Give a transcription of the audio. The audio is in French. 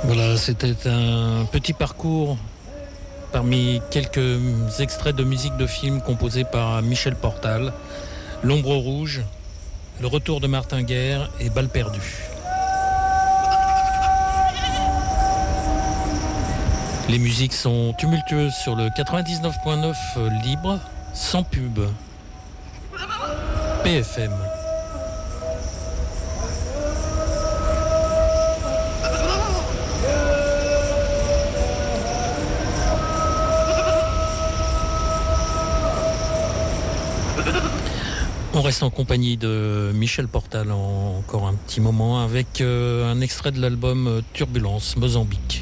Voilà, c'était un petit parcours parmi quelques extraits de musique de film composés par Michel Portal, L'Ombre Rouge, Le Retour de Martin Guerre et Balle perdue. Les musiques sont tumultueuses sur le 99.9 libre, sans pub. PFM. On reste en compagnie de Michel Portal encore un petit moment avec un extrait de l'album Turbulence, Mozambique.